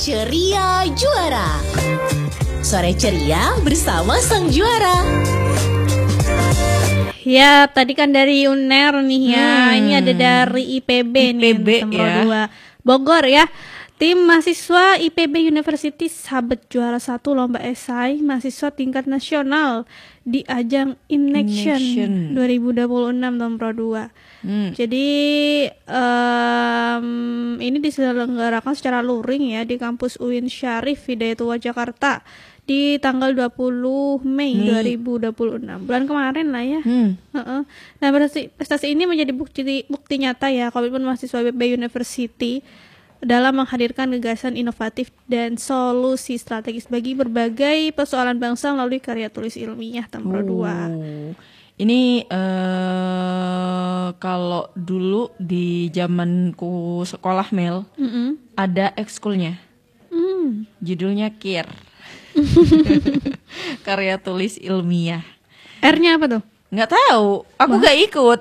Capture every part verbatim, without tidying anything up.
Ceria Juara. Sore ceria bersama sang juara. Ya, tadi kan dari U N E R nih ya. Hmm. Ini ada dari I P B, I P B nih, nomor ya. dua. Bogor ya. Tim mahasiswa I P B University sahabat juara satu lomba esai mahasiswa tingkat nasional di ajang InAction dua ribu dua puluh enam nomor dua. Hmm. Jadi um, ini diselenggarakan secara luring ya di kampus U I N Syarif Hidayatullah Jakarta di tanggal dua puluh Mei dua ribu dua puluh enam, bulan kemarin lah ya. Hmm. Uh-uh. Nah, prestasi, prestasi ini menjadi bukti bukti nyata ya komitmen mahasiswa I P B University dalam menghadirkan gagasan inovatif dan solusi strategis bagi berbagai persoalan bangsa melalui karya tulis ilmiah nomor dua. Ini uh, kalau dulu di zamanku sekolah Mel, mm-hmm. ada ekskulnya, mm. judulnya K I R, karya tulis ilmiah. R-nya apa tuh? Nggak tahu, aku Wah. nggak ikut.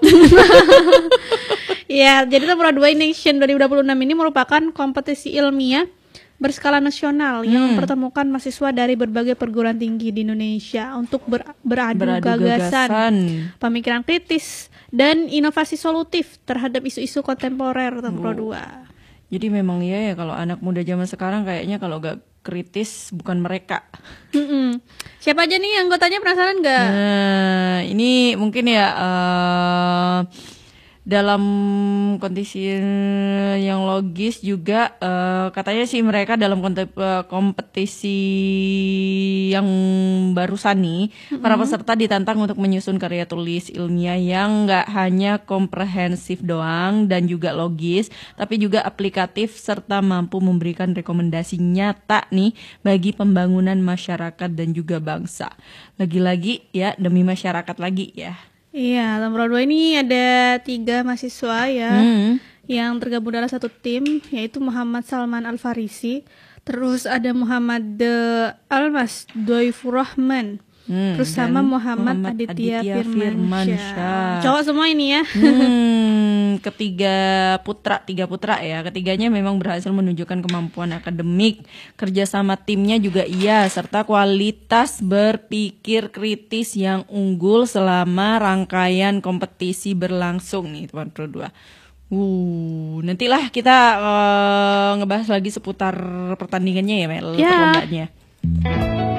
Ya, jadi nomor dua InAction dua ribu dua puluh enam ini merupakan kompetisi ilmiah berskala nasional hmm. yang mempertemukan mahasiswa dari berbagai perguruan tinggi di Indonesia untuk ber, beradu, beradu gagasan, gagasan, pemikiran kritis, dan inovasi solutif terhadap isu-isu kontemporer nomor dua. Jadi memang ya ya kalau anak muda zaman sekarang kayaknya kalau gak kritis bukan mereka. Mm-mm. Siapa aja nih anggotanya, penasaran gak? Nah, ini mungkin ya uh, dalam kondisi yang logis juga uh, katanya sih mereka dalam kompetisi yang barusan nih, mm-hmm. para peserta ditantang untuk menyusun karya tulis ilmiah yang nggak hanya komprehensif doang dan juga logis, tapi juga aplikatif serta mampu memberikan rekomendasi nyata nih bagi pembangunan masyarakat dan juga bangsa. Lagi-lagi ya demi masyarakat lagi ya. Iya, nomor dua ini ada tiga mahasiswa ya hmm. yang tergabung dalam satu tim, yaitu Muhammad Salman Al-Farisi, terus ada Muhammad Almas Doifur Rahman, hmm, terus sama Muhammad, Muhammad Aditya, Aditya Firmansyah. Firmansyah. Cowok semua ini ya. Hmm, ketiga putra, tiga putra ya. Ketiganya memang berhasil menunjukkan kemampuan akademik, kerjasama timnya juga iya, serta kualitas berpikir kritis yang unggul selama rangkaian kompetisi berlangsung nih teman berdua. Uh, nantilah kita uh, ngebahas lagi seputar pertandingannya ya Mel, ya. perlombanya.